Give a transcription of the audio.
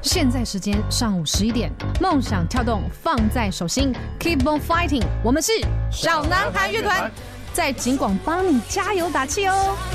现在时间上午11点，梦想跳动放在手心 ，Keep on fighting， 我们是小男孩乐团，在警广帮你加油打气哦。